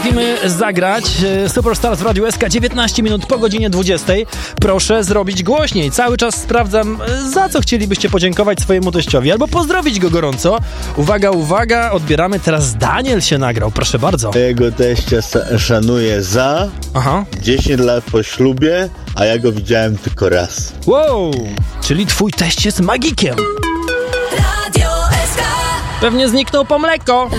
potrafimy zagrać. Superstars w Radiu SK 19 minut po godzinie 20. Proszę zrobić głośniej. Cały czas sprawdzam, za co chcielibyście podziękować swojemu teściowi albo pozdrowić go gorąco. Uwaga, uwaga, odbieramy. Teraz Daniel się nagrał, proszę bardzo. Jego teścia szanuję za 10 lat po ślubie, a ja go widziałem tylko raz. Wow, czyli twój teść jest magikiem. Radio SK. Pewnie zniknął po mleko.